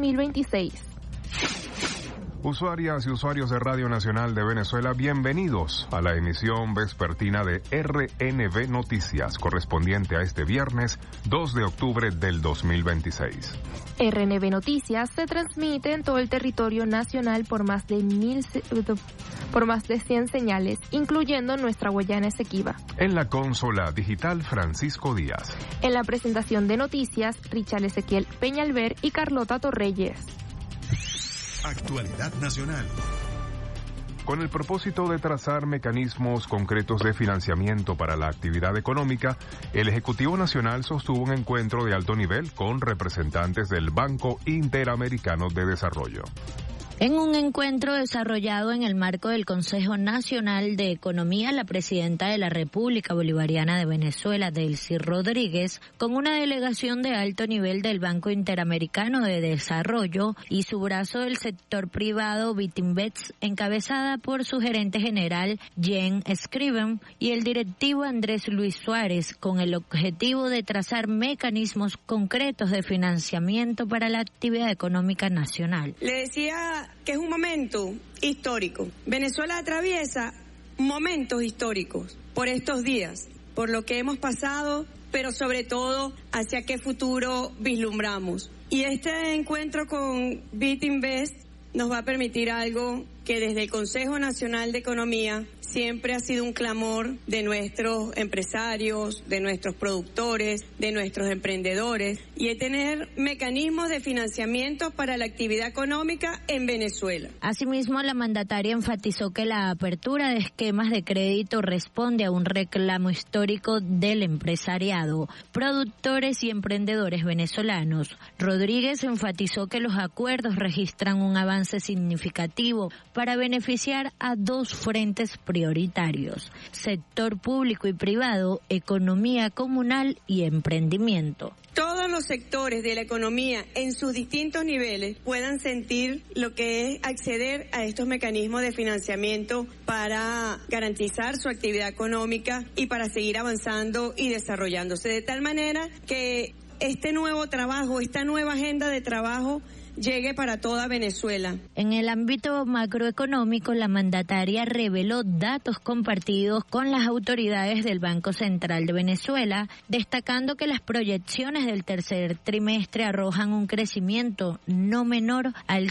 2026. Usuarias y usuarios de Radio Nacional de Venezuela, bienvenidos a la emisión vespertina de RNB Noticias, correspondiente a este viernes 2 de octubre del 2026. RNB Noticias se transmite en todo el territorio nacional por más de 100 señales, incluyendo nuestra Guayana Esequiba. En la consola digital, Francisco Díaz. En la presentación de noticias, Richard Ezequiel Peñalver y Carlota Torreyes. Actualidad nacional. Con el propósito de trazar mecanismos concretos de financiamiento para la actividad económica, el Ejecutivo Nacional sostuvo un encuentro de alto nivel con representantes del Banco Interamericano de Desarrollo. En un encuentro desarrollado en el marco del Consejo Nacional de Economía, la presidenta de la República Bolivariana de Venezuela, Delcy Rodríguez, con una delegación de alto nivel del Banco Interamericano de Desarrollo y su brazo del sector privado, Bitinvest, encabezada por su gerente general, Jen Scriven, y el directivo Andrés Luis Suárez, con el objetivo de trazar mecanismos concretos de financiamiento para la actividad económica nacional. Le decía que es un momento histórico. Venezuela atraviesa momentos históricos por estos días, por lo que hemos pasado, pero sobre todo hacia qué futuro vislumbramos. Y este encuentro con Bitinvest nos va a permitir algo que desde el Consejo Nacional de Economía siempre ha sido un clamor de nuestros empresarios, de nuestros productores, de nuestros emprendedores, y es tener mecanismos de financiamiento para la actividad económica en Venezuela. Asimismo, la mandataria enfatizó que la apertura de esquemas de crédito responde a un reclamo histórico del empresariado, productores y emprendedores venezolanos. Rodríguez enfatizó que los acuerdos registran un avance significativo para beneficiar a dos frentes prioritarios: sector público y privado, economía comunal y emprendimiento. Todos los sectores de la economía en sus distintos niveles puedan sentir lo que es acceder a estos mecanismos de financiamiento para garantizar su actividad económica y para seguir avanzando y desarrollándose, de tal manera que este nuevo trabajo, esta nueva agenda de trabajo llegue para toda Venezuela. En el ámbito macroeconómico, la mandataria reveló datos compartidos con las autoridades del Banco Central de Venezuela, destacando que las proyecciones del tercer trimestre arrojan un crecimiento no menor al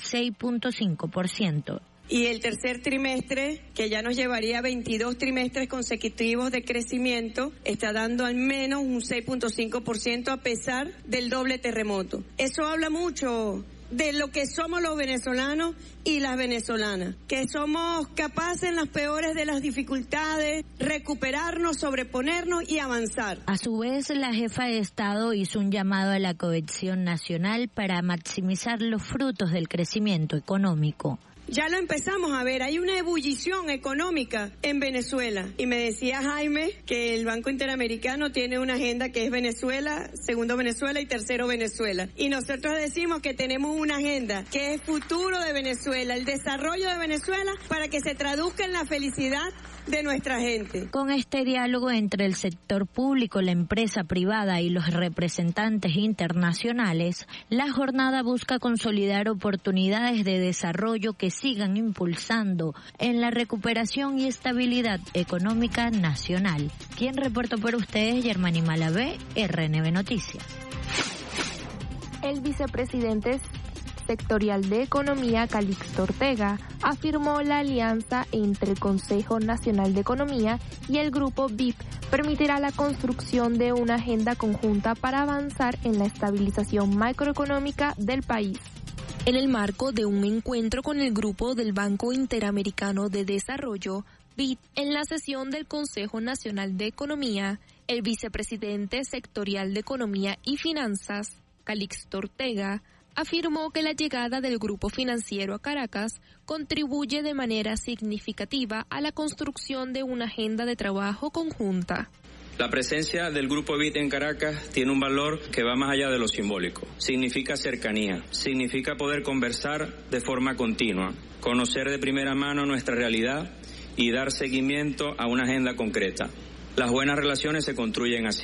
6.5%. Y el tercer trimestre, que ya nos llevaría a 22 trimestres consecutivos de crecimiento, está dando al menos un 6.5% a pesar del doble terremoto. Eso habla mucho de lo que somos los venezolanos y las venezolanas, que somos capaces en las peores de las dificultades, recuperarnos, sobreponernos y avanzar. A su vez, la jefa de Estado hizo un llamado a la cohesión nacional para maximizar los frutos del crecimiento económico. Ya lo empezamos a ver, hay una ebullición económica en Venezuela. Y me decía Jaime que el Banco Interamericano tiene una agenda que es Venezuela, segundo Venezuela y tercero Venezuela. Y nosotros decimos que tenemos una agenda que es futuro de Venezuela, el desarrollo de Venezuela, para que se traduzca en la felicidad de nuestra gente. Con este diálogo entre el sector público, la empresa privada y los representantes internacionales, la jornada busca consolidar oportunidades de desarrollo que sigan impulsando en la recuperación y estabilidad económica nacional. Quien reportó por ustedes, Germany Malavé, RNB Noticias. El vicepresidente sectorial de Economía, Calixto Ortega, afirmó la alianza entre el Consejo Nacional de Economía y el Grupo BIP permitirá la construcción de una agenda conjunta para avanzar en la estabilización macroeconómica del país. En el marco de un encuentro con el grupo del Banco Interamericano de Desarrollo, BID, en la sesión del Consejo Nacional de Economía, el vicepresidente sectorial de Economía y Finanzas, Calixto Ortega, afirmó que la llegada del grupo financiero a Caracas contribuye de manera significativa a la construcción de una agenda de trabajo conjunta. La presencia del Grupo BID en Caracas tiene un valor que va más allá de lo simbólico. Significa cercanía, significa poder conversar de forma continua, conocer de primera mano nuestra realidad y dar seguimiento a una agenda concreta. Las buenas relaciones se construyen así,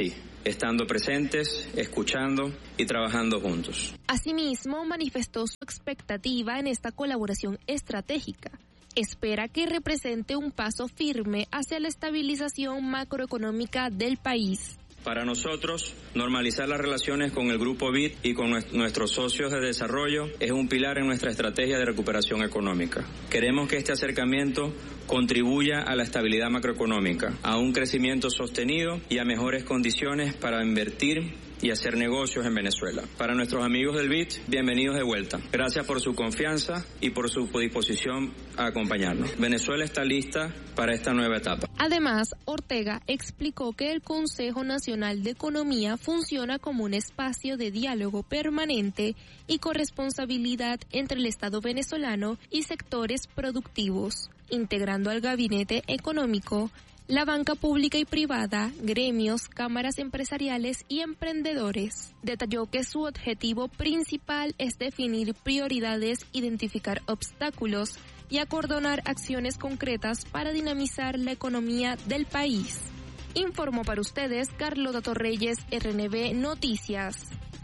estando presentes, escuchando y trabajando juntos. Asimismo, manifestó su expectativa en esta colaboración estratégica. Espera que represente un paso firme hacia la estabilización macroeconómica del país. Para nosotros, normalizar las relaciones con el Grupo BID y con nuestros socios de desarrollo es un pilar en nuestra estrategia de recuperación económica. Queremos que este acercamiento contribuya a la estabilidad macroeconómica, a un crecimiento sostenido y a mejores condiciones para invertir y hacer negocios en Venezuela. Para nuestros amigos del BID, bienvenidos de vuelta. Gracias por su confianza y por su disposición a acompañarnos. Venezuela está lista para esta nueva etapa. Además, Ortega explicó que el Consejo Nacional de Economía funciona como un espacio de diálogo permanente y corresponsabilidad entre el Estado venezolano y sectores productivos, integrando al gabinete económico, la banca pública y privada, gremios, cámaras empresariales y emprendedores. Detalló que su objetivo principal es definir prioridades, identificar obstáculos y acordonar acciones concretas para dinamizar la economía del país. Informó para ustedes Carlota Torreyes, RNB Noticias.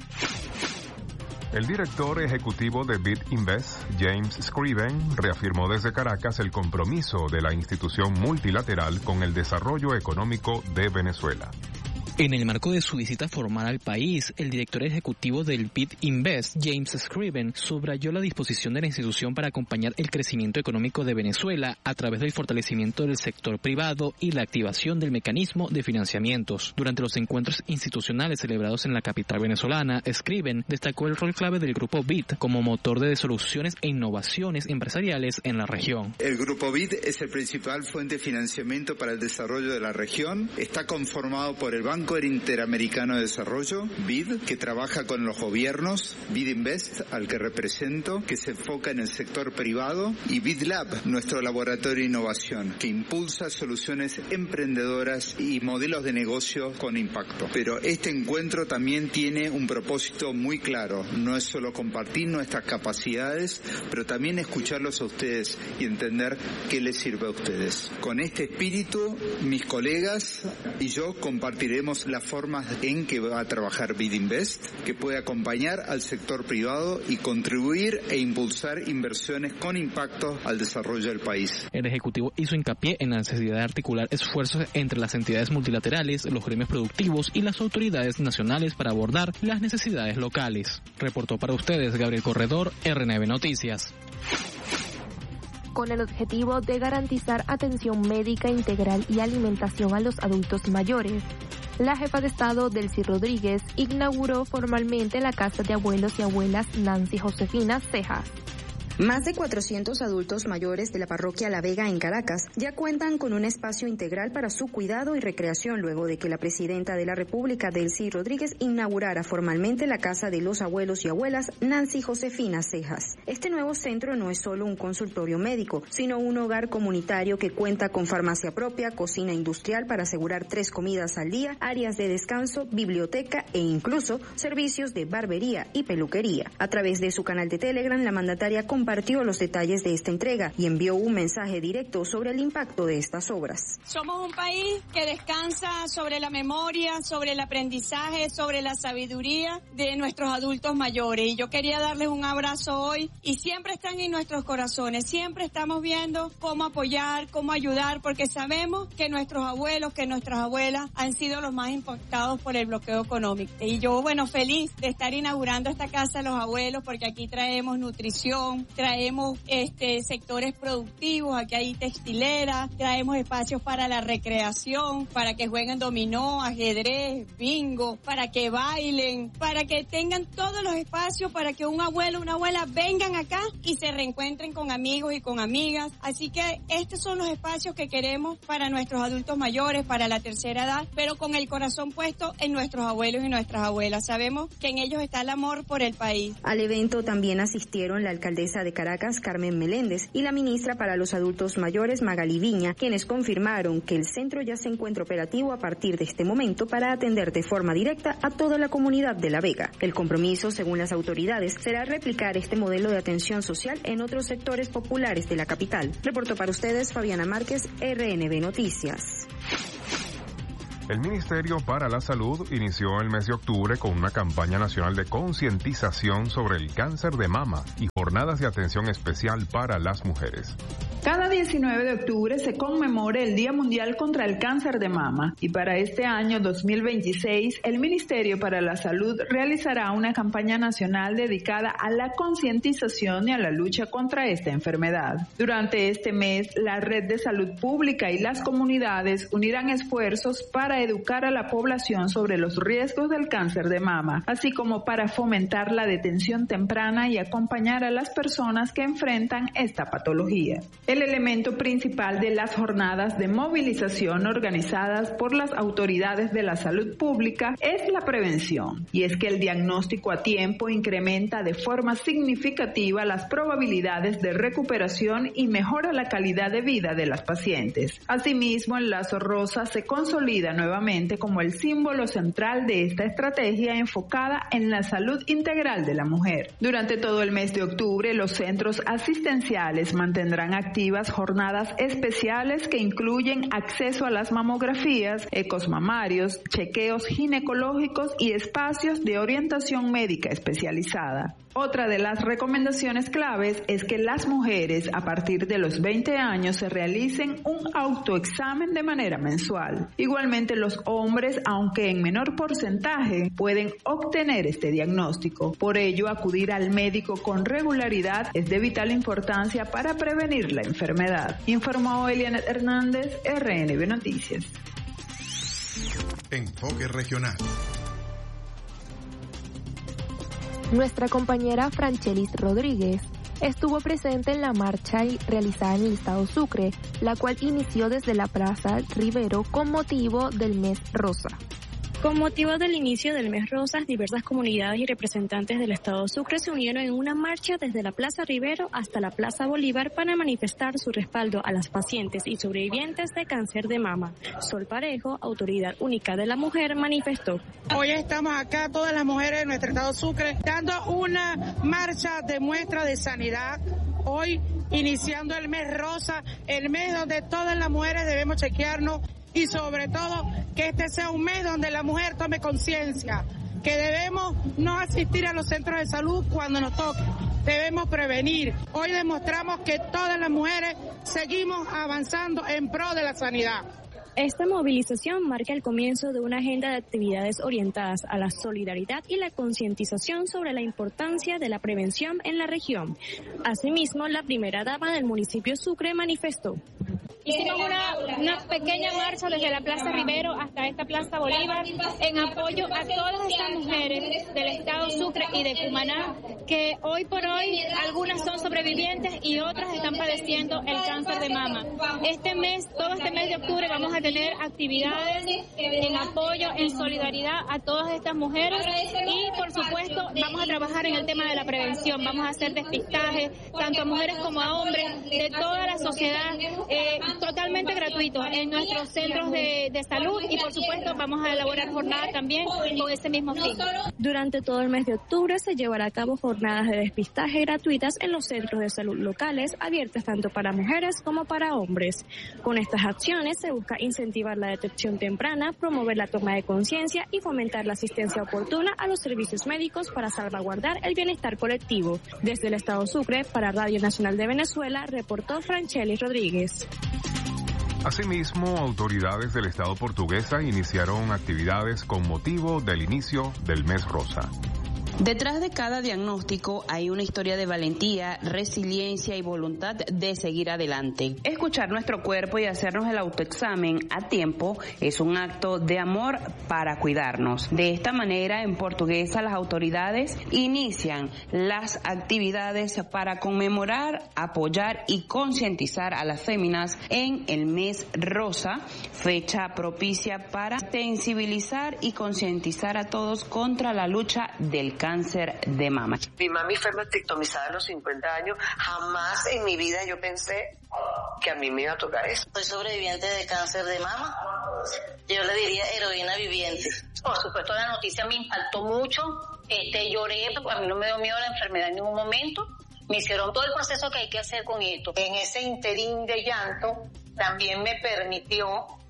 El director ejecutivo de BID Invest, James Scriven, reafirmó desde Caracas el compromiso de la institución multilateral con el desarrollo económico de Venezuela. En el marco de su visita formal al país, el director ejecutivo del BID Invest, James Scriven, subrayó la disposición de la institución para acompañar el crecimiento económico de Venezuela a través del fortalecimiento del sector privado y la activación del mecanismo de financiamientos. Durante los encuentros institucionales celebrados en la capital venezolana, Scriven destacó el rol clave del Grupo BID como motor de soluciones e innovaciones empresariales en la región. El Grupo BID es el principal fuente de financiamiento para el desarrollo de la región. Está conformado por el Banco Interamericano de Desarrollo, BID, que trabaja con los gobiernos, BID Invest, al que represento, que se enfoca en el sector privado, y BID Lab, nuestro laboratorio de innovación, que impulsa soluciones emprendedoras y modelos de negocio con impacto. Pero este encuentro también tiene un propósito muy claro, no es solo compartir nuestras capacidades, pero también escucharlos a ustedes y entender qué les sirve a ustedes. Con este espíritu, mis colegas y yo compartiremos las formas en que va a trabajar BID Invest, que puede acompañar al sector privado y contribuir e impulsar inversiones con impacto al desarrollo del país. El Ejecutivo hizo hincapié en la necesidad de articular esfuerzos entre las entidades multilaterales, los gremios productivos y las autoridades nacionales para abordar las necesidades locales. Reportó para ustedes Gabriel Corredor, RNB Noticias. Con el objetivo de garantizar atención médica integral y alimentación a los adultos mayores, la jefa de Estado, Delcy Rodríguez, inauguró formalmente la Casa de Abuelos y Abuelas Nancy Josefina Cejas. Más de 400 adultos mayores de la parroquia La Vega en Caracas ya cuentan con un espacio integral para su cuidado y recreación luego de que la presidenta de la República, Delcy Rodríguez, inaugurara formalmente la Casa de los Abuelos y Abuelas Nancy Josefina Cejas. Este nuevo centro no es solo un consultorio médico, sino un hogar comunitario que cuenta con farmacia propia, cocina industrial para asegurar 3 comidas al día, áreas de descanso, biblioteca e incluso servicios de barbería y peluquería. A través de su canal de Telegram, la mandataria compartió los detalles de esta entrega y envió un mensaje directo sobre el impacto de estas obras. Somos un país que descansa sobre la memoria, sobre el aprendizaje, sobre la sabiduría de nuestros adultos mayores. Y yo quería darles un abrazo hoy y siempre están en nuestros corazones. Siempre estamos viendo cómo apoyar, cómo ayudar, porque sabemos que nuestros abuelos, que nuestras abuelas han sido los más impactados por el bloqueo económico. Y yo, feliz de estar inaugurando esta Casa de los Abuelos porque aquí traemos nutrición, traemos sectores productivos, aquí hay textilera, traemos espacios para la recreación, para que jueguen dominó, ajedrez, bingo, para que bailen, para que tengan todos los espacios para que un abuelo, una abuela vengan acá y se reencuentren con amigos y con amigas. Así que estos son los espacios que queremos para nuestros adultos mayores, para la tercera edad, pero con el corazón puesto en nuestros abuelos y nuestras abuelas. Sabemos que en ellos está el amor por el país. Al evento también asistieron la alcaldesa de Caracas, Carmen Meléndez, y la ministra para los adultos mayores, Magali Viña, quienes confirmaron que el centro ya se encuentra operativo a partir de este momento para atender de forma directa a toda la comunidad de La Vega. El compromiso, según las autoridades, será replicar este modelo de atención social en otros sectores populares de la capital. Reportó para ustedes Fabiana Márquez, RNB Noticias. El Ministerio para la Salud inició el mes de octubre con una campaña nacional de concientización sobre el cáncer de mama y jornadas de atención especial para las mujeres. Cada 19 de octubre se conmemora el Día Mundial contra el Cáncer de Mama y para este año 2026 el Ministerio para la Salud realizará una campaña nacional dedicada a la concientización y a la lucha contra esta enfermedad. Durante este mes, la Red de Salud Pública y las comunidades unirán esfuerzos para educar a la población sobre los riesgos del cáncer de mama, así como para fomentar la detención temprana y acompañar a las personas que enfrentan esta patología. El elemento principal de las jornadas de movilización organizadas por las autoridades de la salud pública es la prevención, y es que el diagnóstico a tiempo incrementa de forma significativa las probabilidades de recuperación y mejora la calidad de vida de las pacientes. Asimismo, el lazo rosa se consolida nuevamente como el símbolo central de esta estrategia enfocada en la salud integral de la mujer. Durante todo el mes de octubre, los centros asistenciales mantendrán activas jornadas especiales que incluyen acceso a las mamografías, ecos mamarios, chequeos ginecológicos y espacios de orientación médica especializada. Otra de las recomendaciones claves es que las mujeres a partir de los 20 años se realicen un autoexamen de manera mensual. Igualmente los hombres, aunque en menor porcentaje, pueden obtener este diagnóstico. Por ello, acudir al médico con regularidad es de vital importancia para prevenir la enfermedad. Informó Elianet Hernández, RNB Noticias. Enfoque regional. Nuestra compañera Franchelis Rodríguez estuvo presente en la marcha realizada en el estado Sucre, la cual inició desde la Plaza Rivero con motivo del mes rosa. Con motivo del inicio del mes rosa, diversas comunidades y representantes del estado Sucre se unieron en una marcha desde la Plaza Rivero hasta la Plaza Bolívar para manifestar su respaldo a las pacientes y sobrevivientes de cáncer de mama. Sol Parejo, Autoridad Única de la Mujer, manifestó: Hoy estamos acá, todas las mujeres de nuestro estado Sucre, dando una marcha de muestra de sanidad. Hoy iniciando el mes rosa, el mes donde todas las mujeres debemos chequearnos y sobre todo que este sea un mes donde la mujer tome conciencia, que debemos no asistir a los centros de salud cuando nos toque, debemos prevenir. Hoy demostramos que todas las mujeres seguimos avanzando en pro de la sanidad. Esta movilización marca el comienzo de una agenda de actividades orientadas a la solidaridad y la concientización sobre la importancia de la prevención en la región. Asimismo, la primera dama del municipio Sucre manifestó: Hicimos una pequeña marcha desde la Plaza Rivero hasta esta Plaza Bolívar en apoyo a todas estas mujeres del estado Sucre y de Cumaná, que hoy por hoy algunas son sobrevivientes y otras están padeciendo el cáncer de mama. Todo este mes de octubre vamos a tener actividades en apoyo, en solidaridad a todas estas mujeres y por supuesto vamos a trabajar en el tema de la prevención, vamos a hacer despistaje tanto a mujeres como a hombres de toda la sociedad, totalmente gratuito en nuestros centros de salud y por supuesto vamos a elaborar jornadas también con ese mismo fin. Durante todo el mes de octubre se llevará a cabo jornadas de despistaje gratuitas en los centros de salud locales abiertas tanto para mujeres como para hombres. Con estas acciones se busca incentivar la detección temprana, promover la toma de conciencia y fomentar la asistencia oportuna a los servicios médicos para salvaguardar el bienestar colectivo. Desde el estado Sucre, para Radio Nacional de Venezuela, reportó Franchelis Rodríguez. Asimismo, autoridades del Estado portuguesa iniciaron actividades con motivo del inicio del mes rosa. Detrás de cada diagnóstico hay una historia de valentía, resiliencia y voluntad de seguir adelante. Escuchar nuestro cuerpo y hacernos el autoexamen a tiempo es un acto de amor para cuidarnos. De esta manera, en Portuguesa, las autoridades inician las actividades para conmemorar, apoyar y concientizar a las féminas en el mes rosa, fecha propicia para sensibilizar y concientizar a todos contra la lucha del cáncer de mama. Mi mami fue mastectomizada a los 50 años. Jamás en mi vida yo pensé que a mí me iba a tocar eso. Soy sobreviviente de cáncer de mama. Yo le diría heroína viviente. Por supuesto, la noticia me impactó mucho. Lloré, a mí no me dio miedo la enfermedad en ningún momento. Me hicieron todo el proceso que hay que hacer con esto. En ese interín de llanto también me permitió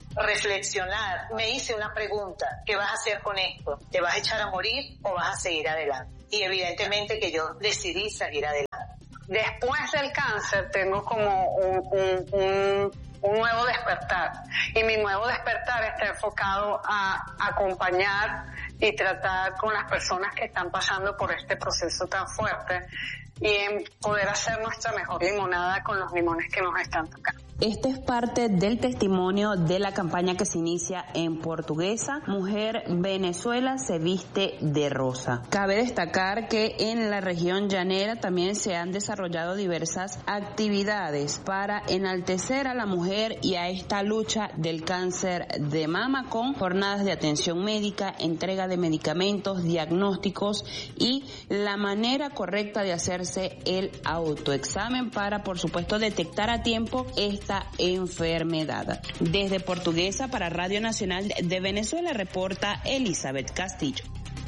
reflexionar, me hice una pregunta: ¿qué vas a hacer con esto? ¿Te vas a echar a morir o vas a seguir adelante? Y evidentemente que yo decidí seguir adelante. Después del cáncer tengo como un nuevo despertar, y mi nuevo despertar está enfocado a acompañar y tratar con las personas que están pasando por este proceso tan fuerte y en poder hacer nuestra mejor limonada con los limones que nos están tocando. Este es parte del testimonio de la campaña que se inicia en Portuguesa. Mujer Venezuela se viste de rosa. Cabe destacar que en la región llanera también se han desarrollado diversas actividades para enaltecer a la mujer y a esta lucha del cáncer de mama, con jornadas de atención médica, entrega de medicamentos, diagnósticos y la manera correcta de hacerse el autoexamen para, por supuesto, detectar a tiempo esta enfermedad. Desde Portuguesa para Radio Nacional de Venezuela reporta Elizabeth Castillo.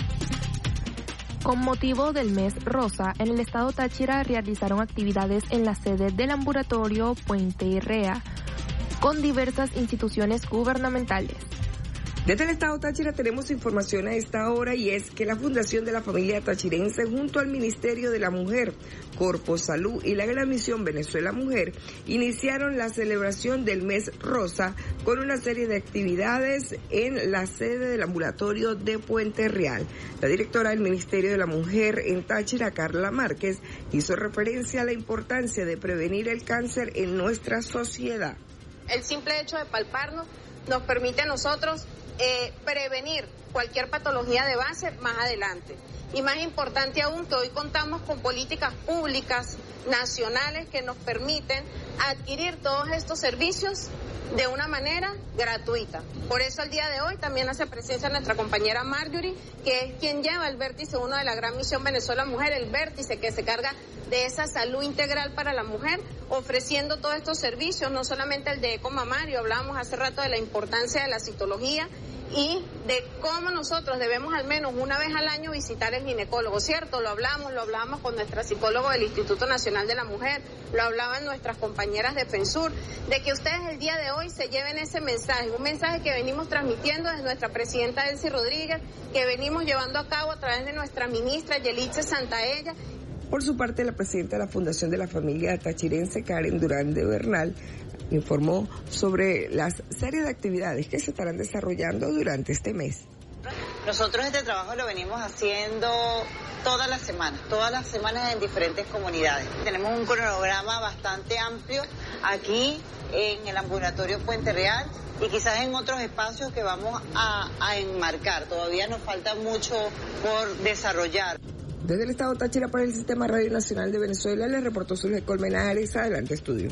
Con motivo del mes rosa, en el estado Táchira realizaron actividades en la sede del ambulatorio Puente Rea con diversas instituciones gubernamentales. Desde el estado Táchira tenemos información a esta hora, y es que la Fundación de la Familia Tachirense junto al Ministerio de la Mujer, Corpo Salud y la Gran Misión Venezuela Mujer iniciaron la celebración del mes rosa con una serie de actividades en la sede del ambulatorio de Puente Real. La directora del Ministerio de la Mujer en Táchira, Carla Márquez, hizo referencia a la importancia de prevenir el cáncer en nuestra sociedad. El simple hecho de palparnos nos permite a nosotros prevenir cualquier patología de base más adelante. Y más importante aún, que hoy contamos con políticas públicas nacionales que nos permiten adquirir todos estos servicios de una manera gratuita. Por eso el día de hoy también hace presencia nuestra compañera Marjorie, que es quien lleva el vértice 1 de la Gran Misión Venezuela Mujer, el vértice que se carga de esa salud integral para la mujer, ofreciendo todos estos servicios, no solamente el de eco mamario. Hablábamos hace rato de la importancia de la citología y de cómo nosotros debemos al menos una vez al año visitar el ginecólogo, ¿cierto? Lo hablábamos con nuestra psicóloga del Instituto Nacional de la Mujer, lo hablaban nuestras compañeras de FENSUR, de que ustedes el día de hoy se lleven ese mensaje, un mensaje que venimos transmitiendo desde nuestra presidenta Elsie Rodríguez, que venimos llevando a cabo a través de nuestra ministra Yelitza Santaella. Por su parte, la presidenta de la Fundación de la Familia Tachirense, Karen Durán de Bernal, informó sobre las series de actividades que se estarán desarrollando durante este mes. Nosotros este trabajo lo venimos haciendo todas las semanas en diferentes comunidades. Tenemos un cronograma bastante amplio aquí en el ambulatorio Puente Real y quizás en otros espacios que vamos a enmarcar. Todavía nos falta mucho por desarrollar. Desde el estado Táchira para el Sistema Radio Nacional de Venezuela les reportó Zulje Colmenares. Adelante, estudio.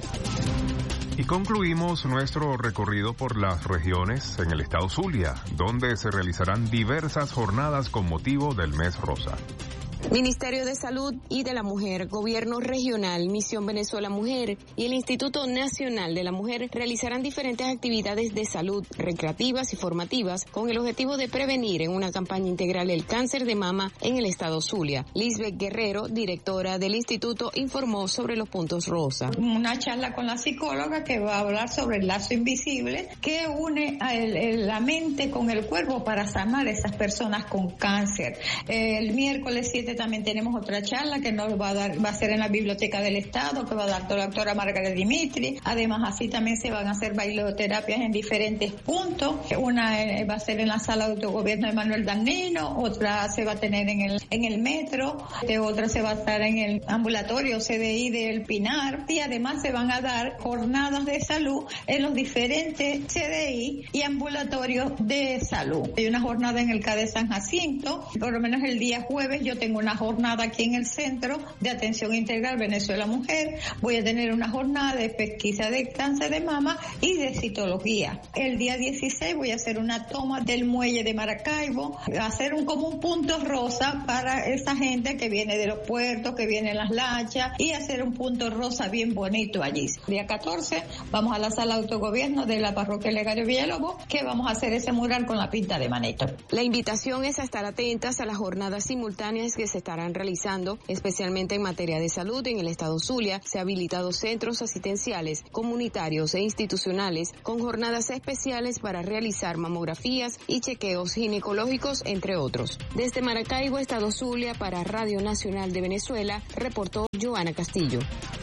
Y concluimos nuestro recorrido por las regiones en el estado Zulia, donde se realizarán diversas jornadas con motivo del mes rosa. Ministerio de Salud y de la Mujer, Gobierno Regional, Misión Venezuela Mujer y el Instituto Nacional de la Mujer realizarán diferentes actividades de salud recreativas y formativas con el objetivo de prevenir en una campaña integral el cáncer de mama en el estado Zulia. Lisbeth Guerrero, directora del instituto, informó sobre los puntos rosa. Una charla con la psicóloga que va a hablar sobre el lazo invisible que une a la mente con el cuerpo para sanar a esas personas con cáncer. El miércoles 7 también tenemos otra charla que nos va a ser en la Biblioteca del Estado, que va a dar la doctora Margaret Dimitri. Además, así también se van a hacer bailoterapias en diferentes puntos. Una va a ser en la sala de autogobierno de Manuel Danino, otra se va a tener en el metro, otra se va a estar en el ambulatorio CDI del Pinar, y además se van a dar jornadas de salud en los diferentes CDI y ambulatorios de salud. Hay una jornada en el CADE San Jacinto, por lo menos el día jueves yo tengo una jornada aquí en el Centro de Atención Integral Venezuela Mujer. Voy a tener una jornada de pesquisa de cáncer de mama y de citología. El día 16 voy a hacer una toma del muelle de Maracaibo, hacer como un punto rosa para esa gente que viene de los puertos, que viene en las lanchas, y hacer un punto rosa bien bonito allí. El día 14 vamos a la sala de autogobierno de la parroquia Legario Villalobos, que vamos a hacer ese mural con la pinta de manito. La invitación es a estar atentas a las jornadas simultáneas que se estarán realizando, especialmente en materia de salud. En el estado Zulia se han habilitado centros asistenciales, comunitarios e institucionales con jornadas especiales para realizar mamografías y chequeos ginecológicos, entre otros. Desde Maracaibo, estado Zulia, para Radio Nacional de Venezuela, reportó Joana Castillo.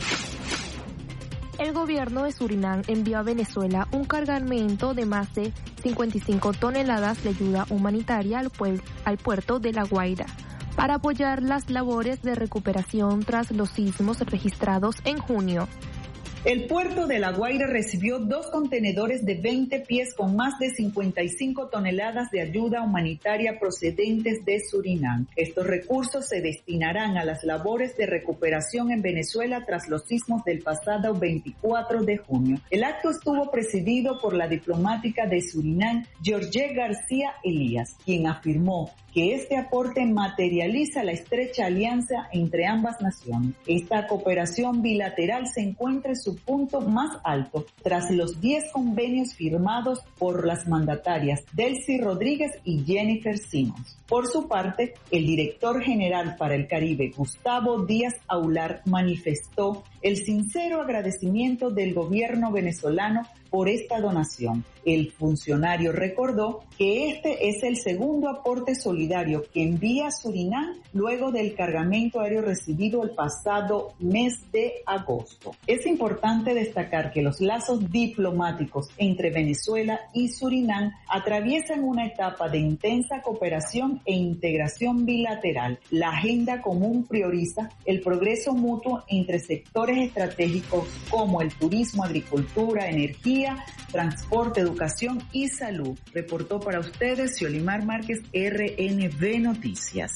El gobierno de Surinam envió a Venezuela un cargamento de más de 55 toneladas de ayuda humanitaria al puerto de La Guaira para apoyar las labores de recuperación tras los sismos registrados en junio. El puerto de La Guaira recibió 2 contenedores de 20 pies con más de 55 toneladas de ayuda humanitaria procedentes de Surinam. Estos recursos se destinarán a las labores de recuperación en Venezuela tras los sismos del pasado 24 de junio. El acto estuvo presidido por la diplomática de Surinam, Georgie García Elías, quien afirmó que este aporte materializa la estrecha alianza entre ambas naciones. Esta cooperación bilateral se encuentra en su punto más alto tras los 10 convenios firmados por las mandatarias Delcy Rodríguez y Jennifer Simons. Por su parte, el director general para el Caribe, Gustavo Díaz Aular, manifestó el sincero agradecimiento del gobierno venezolano por esta donación. El funcionario recordó que este es el segundo aporte solidario que envía Surinam luego del cargamento aéreo recibido el pasado mes de agosto. Es importante destacar que los lazos diplomáticos entre Venezuela y Surinam atraviesan una etapa de intensa cooperación e integración bilateral. La agenda común prioriza el progreso mutuo entre sectores estratégicos como el turismo, agricultura, energía, transporte, educación y salud. Reportó para ustedes Xiolimar Márquez, RNB Noticias.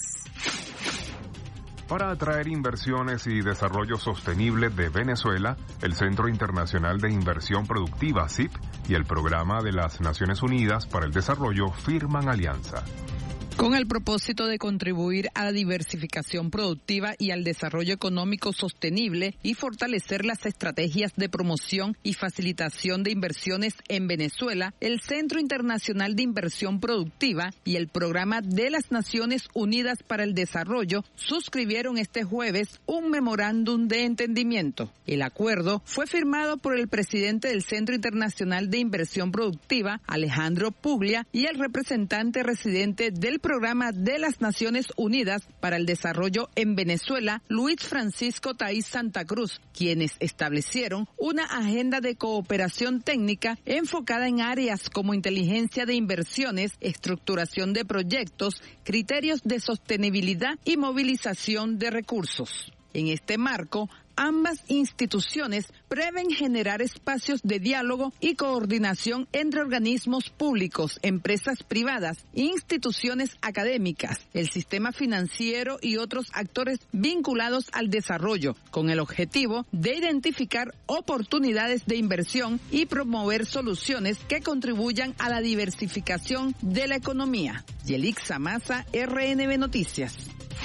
Para atraer inversiones y desarrollo sostenible de Venezuela, el Centro Internacional de Inversión Productiva, CIP, y el Programa de las Naciones Unidas para el Desarrollo firman alianza. Con el propósito de contribuir a la diversificación productiva y al desarrollo económico sostenible y fortalecer las estrategias de promoción y facilitación de inversiones en Venezuela, el Centro Internacional de Inversión Productiva y el Programa de las Naciones Unidas para el Desarrollo suscribieron este jueves un memorándum de entendimiento. El acuerdo fue firmado por el presidente del Centro Internacional de Inversión Productiva, Alejandro Puglia, y el representante residente del Programa de las Naciones Unidas para el Desarrollo en Venezuela, Luis Francisco Taiz Santa Cruz, quienes establecieron una agenda de cooperación técnica enfocada en áreas como inteligencia de inversiones, estructuración de proyectos, criterios de sostenibilidad y movilización de recursos. En este marco, ambas instituciones prevén generar espacios de diálogo y coordinación entre organismos públicos, empresas privadas, instituciones académicas, el sistema financiero y otros actores vinculados al desarrollo, con el objetivo de identificar oportunidades de inversión y promover soluciones que contribuyan a la diversificación de la economía. Yelixa Maza, RNB Noticias.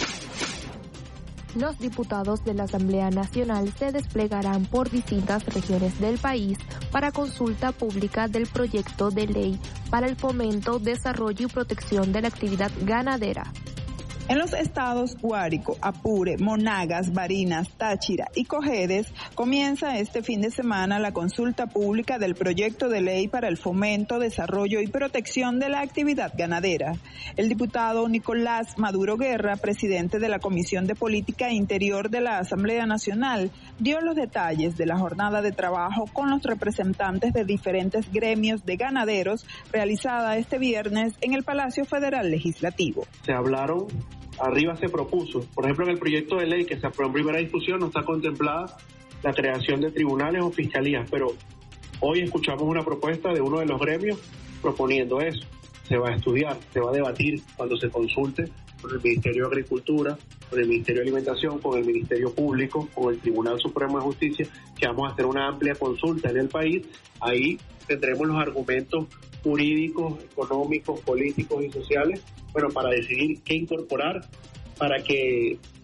Los diputados de la Asamblea Nacional se desplegarán por distintas regiones del país para consulta pública del proyecto de ley para el fomento, desarrollo y protección de la actividad ganadera. En los estados Guárico, Apure, Monagas, Barinas, Táchira y Cojedes comienza este fin de semana la consulta pública del proyecto de ley para el fomento, desarrollo y protección de la actividad ganadera. El diputado Nicolás Maduro Guerra, presidente de la Comisión de Política Interior de la Asamblea Nacional, dio los detalles de la jornada de trabajo con los representantes de diferentes gremios de ganaderos realizada este viernes en el Palacio Federal Legislativo. Se hablaron. Arriba se propuso, por ejemplo, en el proyecto de ley que se aprobó en primera discusión no está contemplada la creación de tribunales o fiscalías, pero hoy escuchamos una propuesta de uno de los gremios proponiendo eso. Se va a estudiar, se va a debatir cuando se consulte con el Ministerio de Agricultura, con el Ministerio de Alimentación, con el Ministerio Público, con el Tribunal Supremo de Justicia, que vamos a hacer una amplia consulta en el país. Ahí tendremos los argumentos jurídicos, económicos, políticos y sociales, bueno, para decidir qué incorporar para que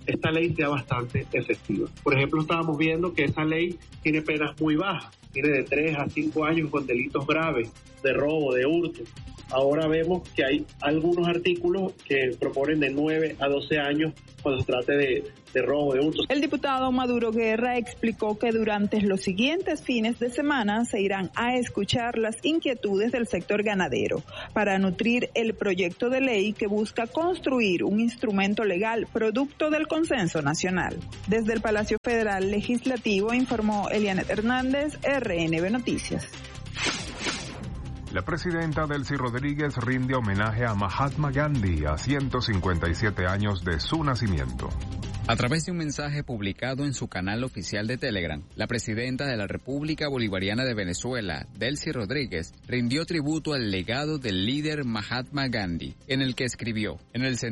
esta ley sea bastante efectiva. Por ejemplo, estábamos viendo que esa ley tiene penas muy bajas, tiene de 3 a 5 años con delitos graves de robo, de hurto. Ahora vemos que hay algunos artículos que proponen de 9 a 12 años cuando se trate de robo, de hurto. El diputado Maduro Guerra explicó que durante los siguientes fines de semana se irán a escuchar las inquietudes del sector ganadero para nutrir el proyecto de ley que busca construir un instrumento legal producto del consenso nacional. Desde el Palacio Federal Legislativo informó Elianet Hernández, RNB Noticias. La presidenta Delcy Rodríguez rinde homenaje a Mahatma Gandhi a 157 años de su nacimiento. A través de un mensaje publicado en su canal oficial de Telegram, la presidenta de la República Bolivariana de Venezuela, Delcy Rodríguez, rindió tributo al legado del líder Mahatma Gandhi, en el que escribió: en el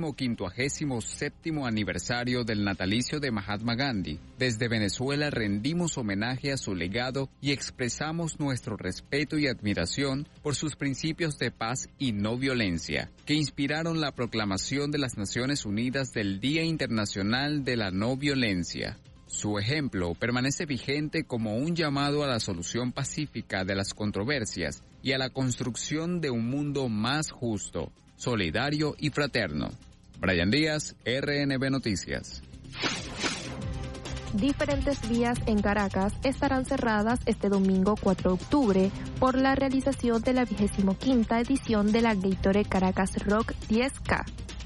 157º aniversario del natalicio de Mahatma Gandhi, desde Venezuela rendimos homenaje a su legado y expresamos nuestro respeto y admiración por sus principios de paz y no violencia, que inspiraron la proclamación de las Naciones Unidas del Día Internacional de la No Violencia. Su ejemplo permanece vigente como un llamado a la solución pacífica de las controversias y a la construcción de un mundo más justo, solidario y fraterno. Brian Díaz, RNB Noticias. Diferentes vías en Caracas estarán cerradas este domingo 4 de octubre por la realización de la 25ª edición de la Gatorade Caracas Rock 10K.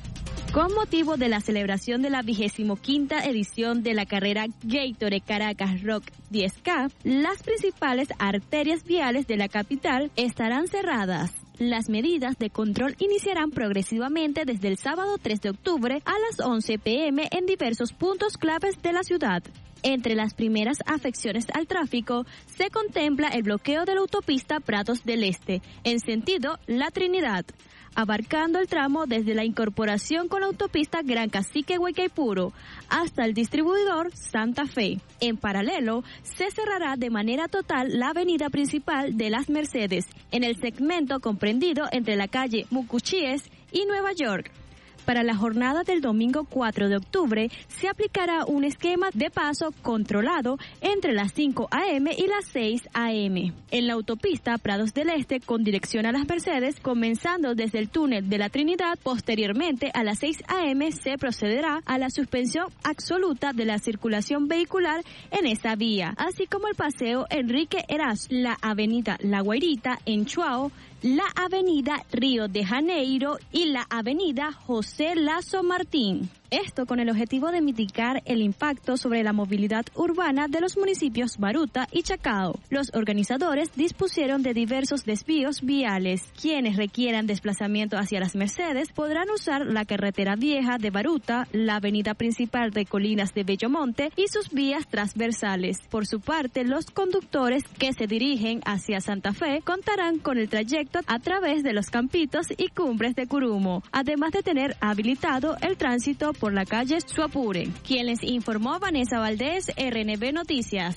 Con motivo de la celebración de la 25ª edición de la carrera Gatorade Caracas Rock 10K, las principales arterias viales de la capital estarán cerradas. Las medidas de control iniciarán progresivamente desde el sábado 3 de octubre a las 11 p.m. en diversos puntos claves de la ciudad. Entre las primeras afecciones al tráfico se contempla el bloqueo de la autopista Prados del Este, en sentido La Trinidad, abarcando el tramo desde la incorporación con la autopista Gran Cacique Huaycaipuro hasta el distribuidor Santa Fe. En paralelo, se cerrará de manera total la avenida principal de Las Mercedes, en el segmento comprendido entre la calle Mucuchíes y Nueva York. Para la jornada del domingo 4 de octubre se aplicará un esquema de paso controlado entre las 5 a.m. y las 6 a.m. en la autopista Prados del Este con dirección a Las Mercedes, comenzando desde el túnel de la Trinidad. Posteriormente, a las 6 a.m. se procederá a la suspensión absoluta de la circulación vehicular en esa vía, así como el paseo Enrique Eras, la avenida La Guairita en Chuao, la avenida Río de Janeiro y la avenida José Lazo Martín. Esto con el objetivo de mitigar el impacto sobre la movilidad urbana de los municipios Baruta y Chacao. Los organizadores dispusieron de diversos desvíos viales. Quienes requieran desplazamiento hacia Las Mercedes podrán usar la carretera vieja de Baruta, la avenida principal de Colinas de Bellomonte y sus vías transversales. Por su parte, los conductores que se dirigen hacia Santa Fe contarán con el trayecto a través de los Campitos y Cumbres de Curumo, además de tener habilitado el tránsito por la calle Suapure. Quien les informó, Vanessa Valdés, RNB Noticias.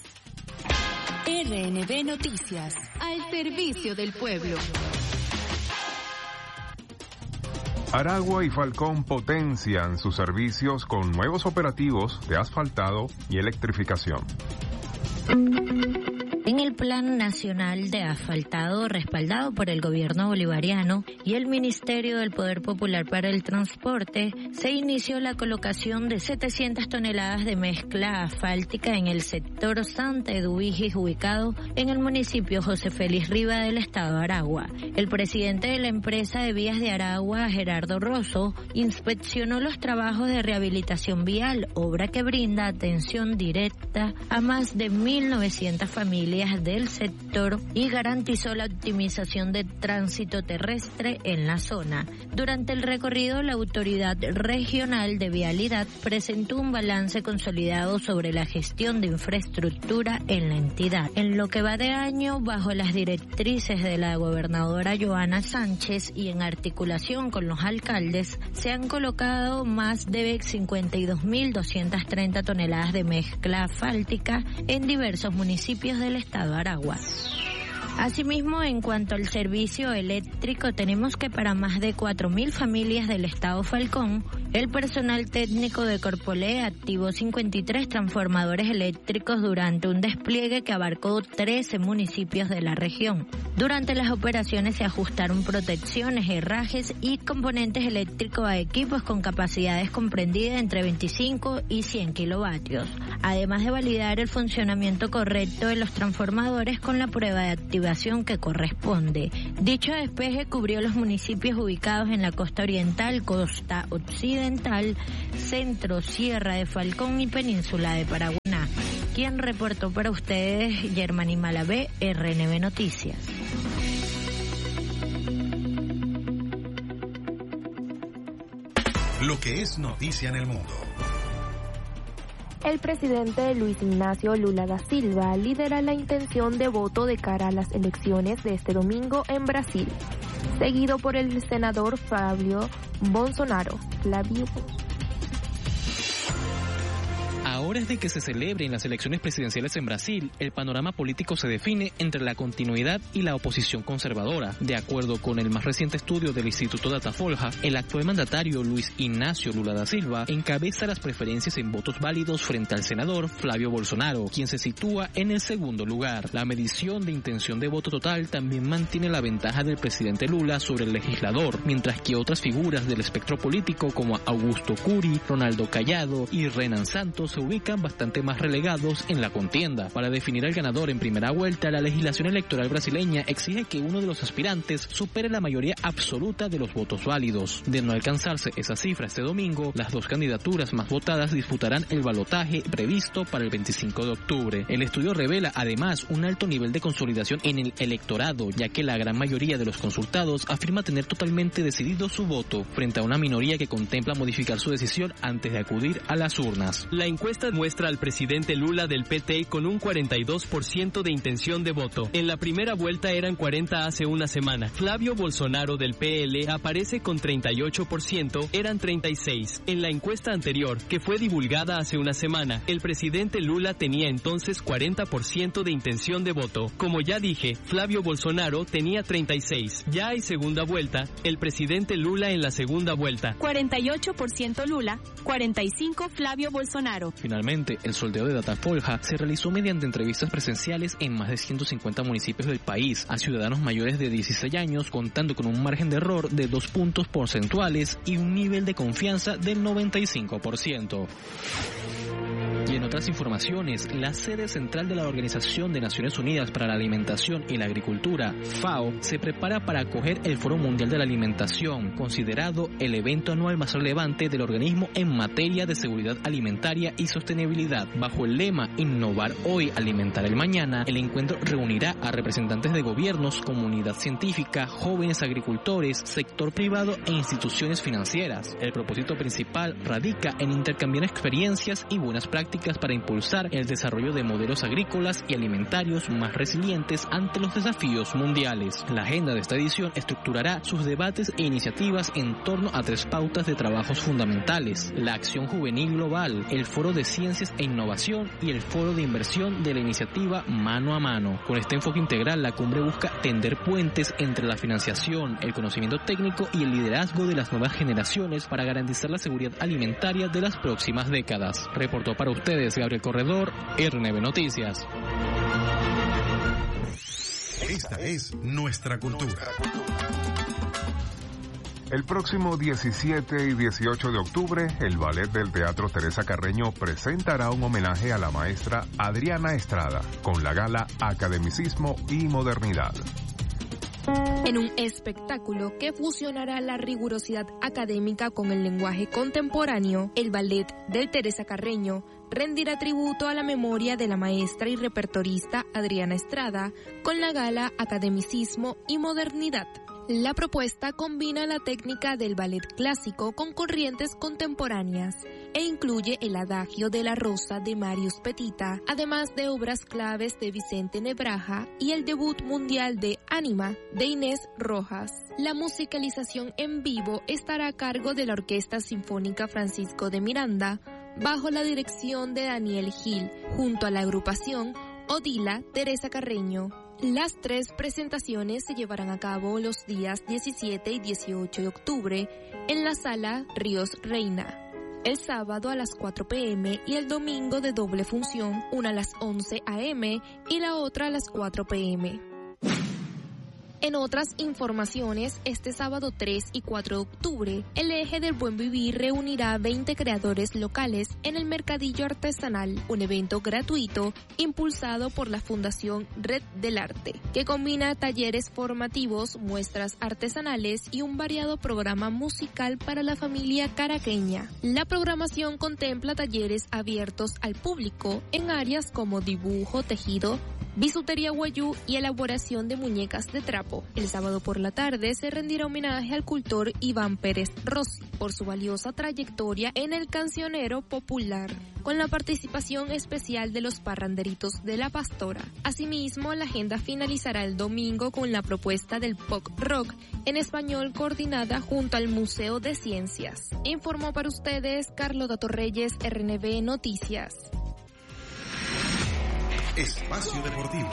RNB Noticias, al servicio del pueblo. Aragua y Falcón potencian sus servicios con nuevos operativos de asfaltado y electrificación. En el Plan Nacional de Asfaltado respaldado por el Gobierno bolivariano y el Ministerio del Poder Popular para el Transporte, se inició la colocación de 700 toneladas de mezcla asfáltica en el sector Santa Eduvigis, ubicado en el municipio José Félix Riva del estado de Aragua. El presidente de la empresa de vías de Aragua, Gerardo Rosso, inspeccionó los trabajos de rehabilitación vial, obra que brinda atención directa a más de 1.900 familias del sector y garantizó la optimización del tránsito terrestre en la zona. Durante el recorrido, la Autoridad Regional de Vialidad presentó un balance consolidado sobre la gestión de infraestructura en la entidad. En lo que va de año, bajo las directrices de la gobernadora Joana Sánchez y en articulación con los alcaldes, se han colocado más de 52.230 toneladas de mezcla asfáltica en diversos municipios del estado de Aragua. Asimismo, en cuanto al servicio eléctrico, tenemos que para más de 4.000 familias del estado Falcón, El personal técnico de Corpolé activó 53 transformadores eléctricos durante un despliegue que abarcó 13 municipios de la región. Durante las operaciones se ajustaron protecciones, herrajes y componentes eléctricos a equipos con capacidades comprendidas entre 25 y 100 kilovatios, además de validar el funcionamiento correcto de los transformadores con la prueba de activación que corresponde. Dicho despeje cubrió los municipios ubicados en la costa oriental, costa occidental, centro, Sierra de Falcón y península de Paraguaná. Quien reportó para ustedes, Germany Malabé, RNB Noticias. Lo que es noticia en el mundo. El presidente Luis Ignacio Lula da Silva lidera la intención de voto de cara a las elecciones de este domingo en Brasil, seguido por el senador Flávio Bolsonaro. A horas de que se celebren las elecciones presidenciales en Brasil, el panorama político se define entre la continuidad y la oposición conservadora. De acuerdo con el más reciente estudio del Instituto Datafolha, el actual mandatario Luis Ignacio Lula da Silva encabeza las preferencias en votos válidos frente al senador Flávio Bolsonaro, quien se sitúa en el segundo lugar. La medición de intención de voto total también mantiene la ventaja del presidente Lula sobre el legislador, mientras que otras figuras del espectro político como Augusto Cury, Ronaldo Cayado y Renan Santos se ubican bastante más relegados en la contienda. Para definir al ganador en primera vuelta, la legislación electoral brasileña exige que uno de los aspirantes supere la mayoría absoluta de los votos válidos. De no alcanzarse esa cifra este domingo, las dos candidaturas más votadas disputarán el balotaje previsto para el 25 de octubre. El estudio revela además un alto nivel de consolidación en el electorado, ya que la gran mayoría de los consultados afirma tener totalmente decidido su voto, frente a una minoría que contempla modificar su decisión antes de acudir a las urnas. La encuesta muestra al presidente Lula del PT con un 42% de intención de voto. En la primera vuelta eran 40 hace una semana. Flávio Bolsonaro del PL aparece con 38%, eran 36. En la encuesta anterior, que fue divulgada hace una semana, el presidente Lula tenía entonces 40% de intención de voto. Como ya dije, Flávio Bolsonaro tenía 36. Ya hay segunda vuelta, el presidente Lula en la segunda vuelta. 48% Lula, 45% Flávio Bolsonaro. Finalmente, el sondeo de Datafolha se realizó mediante entrevistas presenciales en más de 150 municipios del país a ciudadanos mayores de 16 años, contando con un margen de error de 2 puntos porcentuales y un nivel de confianza del 95%. Y en otras informaciones, la sede central de la Organización de Naciones Unidas para la Alimentación y la Agricultura, FAO, se prepara para acoger el Foro Mundial de la Alimentación, considerado el evento anual más relevante del organismo en materia de seguridad alimentaria y sostenibilidad. Bajo el lema Innovar hoy, alimentar el mañana, el encuentro reunirá a representantes de gobiernos, comunidad científica, jóvenes agricultores, sector privado e instituciones financieras. El propósito principal radica en intercambiar experiencias y buenas prácticas para impulsar el desarrollo de modelos agrícolas y alimentarios más resilientes ante los desafíos mundiales. La agenda de esta edición estructurará sus debates e iniciativas en torno a 3 pautas de trabajos fundamentales: la acción juvenil global, el foro de ciencias e innovación y el foro de inversión de la iniciativa Mano a Mano. Con este enfoque integral, la cumbre busca tender puentes entre la financiación, el conocimiento técnico y el liderazgo de las nuevas generaciones para garantizar la seguridad alimentaria de las próximas décadas. Reportó para ustedes Gabriel Corredor, RNB Noticias. Esta es nuestra cultura. El próximo 17 y 18 de octubre, el Ballet del Teatro Teresa Carreño presentará un homenaje a la maestra Adriana Estrada con la gala Academicismo y Modernidad. En un espectáculo que fusionará la rigurosidad académica con el lenguaje contemporáneo, el Ballet del Teresa Carreño rendirá tributo a la memoria de la maestra y repertorista Adriana Estrada con la gala Academicismo y Modernidad. La propuesta combina la técnica del ballet clásico con corrientes contemporáneas e incluye el adagio de la Rosa de Marius Petita, además de obras claves de Vicente Nebraja y el debut mundial de Ánima de Inés Rojas. La musicalización en vivo estará a cargo de la Orquesta Sinfónica Francisco de Miranda, bajo la dirección de Daniel Gil, junto a la agrupación Odila Teresa Carreño. Las 3 presentaciones se llevarán a cabo los días 17 y 18 de octubre en la Sala Ríos Reina. El sábado a las 4 p.m. y el domingo de doble función, una a las 11 a.m. y la otra a las 4 p.m. En otras informaciones, este sábado 3 y 4 de octubre, el Eje del Buen Vivir reunirá a 20 creadores locales en el Mercadillo Artesanal, un evento gratuito impulsado por la Fundación Red del Arte, que combina talleres formativos, muestras artesanales y un variado programa musical para la familia caraqueña. La programación contempla talleres abiertos al público en áreas como dibujo, tejido, bisutería guayú y elaboración de muñecas de trapo. El sábado por la tarde se rendirá homenaje al cultor Iván Pérez Rossi por su valiosa trayectoria en el cancionero popular, con la participación especial de los parranderitos de La Pastora. Asimismo, la agenda finalizará el domingo con la propuesta del pop rock en español coordinada junto al Museo de Ciencias. Informó para ustedes Carlota Torreyes, RNB Noticias. Espacio Deportivo.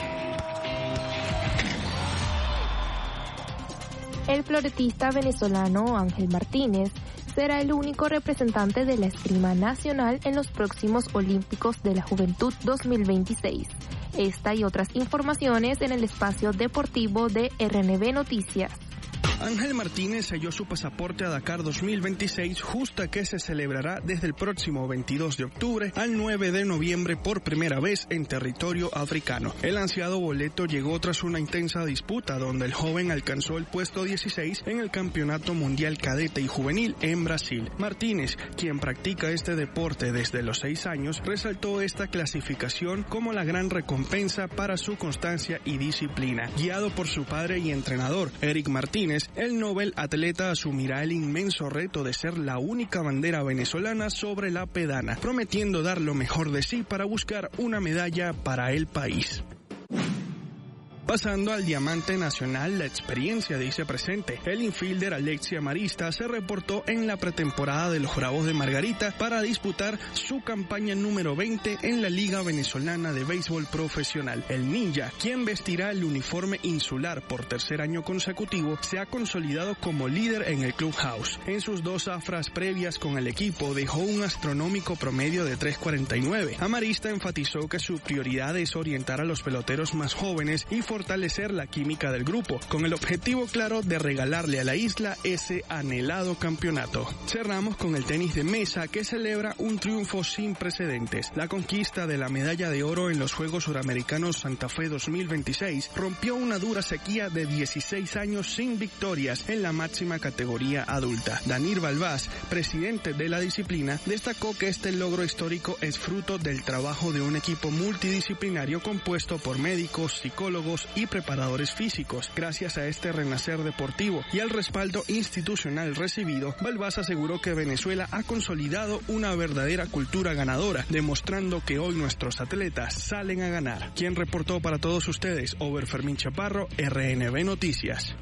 El floretista venezolano Ángel Martínez será el único representante de la esgrima nacional en los próximos Olímpicos de la Juventud 2026. Esta y otras informaciones en el espacio deportivo de RNB Noticias. Ángel Martínez selló su pasaporte a Dakar 2026, justa que se celebrará desde el próximo 22 de octubre al 9 de noviembre por primera vez en territorio africano. El ansiado boleto llegó tras una intensa disputa donde el joven alcanzó el puesto 16 en el Campeonato Mundial Cadete y Juvenil en Brasil. Martínez, quien practica este deporte desde los 6 años, resaltó esta clasificación como la gran recompensa para su constancia y disciplina. Guiado por su padre y entrenador, Eric Martínez, el Nobel atleta asumirá el inmenso reto de ser la única bandera venezolana sobre la pedana, prometiendo dar lo mejor de sí para buscar una medalla para el país. Pasando al diamante nacional, la experiencia dice presente. El infielder Alexia Marista se reportó en la pretemporada de los Bravos de Margarita para disputar su campaña número 20 en la Liga Venezolana de Béisbol Profesional. El Ninja, quien vestirá el uniforme insular por tercer año consecutivo, se ha consolidado como líder en el Clubhouse. En sus 2 zafras previas con el equipo dejó un astronómico promedio de 3.49. Amarista enfatizó que su prioridad es orientar a los peloteros más jóvenes y fortalecer la química del grupo, con el objetivo claro de regalarle a la isla ese anhelado campeonato. Cerramos con el tenis de mesa, que celebra un triunfo sin precedentes. La conquista de la medalla de oro en los Juegos Suramericanos Santa Fe 2026 rompió una dura sequía de 16 años sin victorias en la máxima categoría adulta. Danir Balbás, presidente de la disciplina, destacó que este logro histórico es fruto del trabajo de un equipo multidisciplinario compuesto por médicos, psicólogos y preparadores físicos. Gracias a este renacer deportivo y al respaldo institucional recibido, Balbás aseguró que Venezuela ha consolidado una verdadera cultura ganadora, demostrando que hoy nuestros atletas salen a ganar. Quien reportó para todos ustedes, Over Fermín Chaparro, RNB Noticias.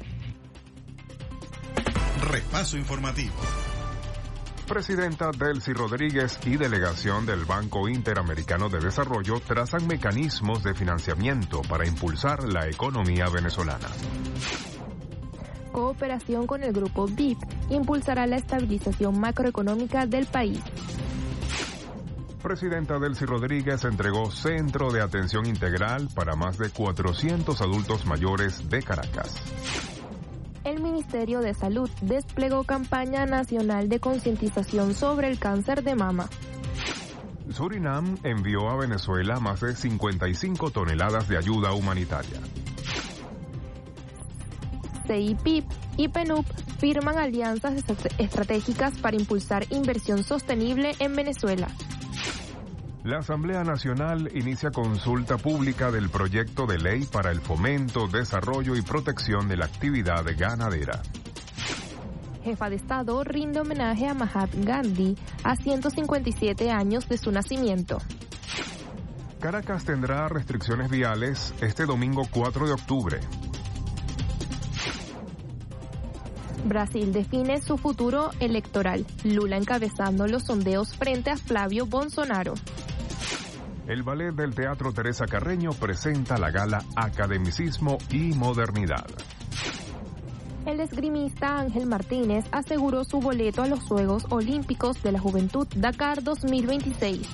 Repaso informativo. Presidenta Delcy Rodríguez y delegación del Banco Interamericano de Desarrollo trazan mecanismos de financiamiento para impulsar la economía venezolana. Cooperación con el Grupo BIP impulsará la estabilización macroeconómica del país. Presidenta Delcy Rodríguez entregó centro de atención integral para más de 400 adultos mayores de Caracas. El Ministerio de Salud desplegó campaña nacional de concientización sobre el cáncer de mama. Surinam envió a Venezuela más de 55 toneladas de ayuda humanitaria. CIPIP y PNUD firman alianzas estratégicas para impulsar inversión sostenible en Venezuela. La Asamblea Nacional inicia consulta pública del proyecto de ley para el fomento, desarrollo y protección de la actividad ganadera. Jefa de Estado rinde homenaje a Mahatma Gandhi a 157 años de su nacimiento. Caracas tendrá restricciones viales este domingo 4 de octubre. Brasil define su futuro electoral. Lula encabezando los sondeos frente a Flavio Bolsonaro. El ballet del Teatro Teresa Carreño presenta la gala Academicismo y Modernidad. El esgrimista Ángel Martínez aseguró su boleto a los Juegos Olímpicos de la Juventud Dakar 2026.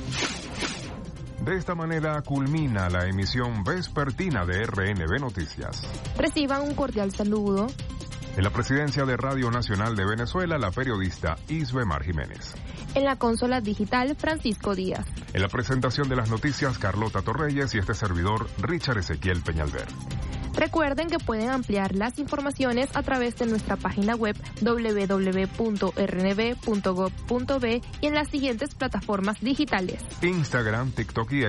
De esta manera culmina la emisión vespertina de RNB Noticias. Reciban un cordial saludo. En la presidencia de Radio Nacional de Venezuela, la periodista Isbemar Jiménez. En la consola digital, Francisco Díaz. En la presentación de las noticias, Carlota Torreyes y este servidor, Richard Ezequiel Peñalver. Recuerden que pueden ampliar las informaciones a través de nuestra página web www.rnb.gov.b y en las siguientes plataformas digitales: Instagram, TikTok y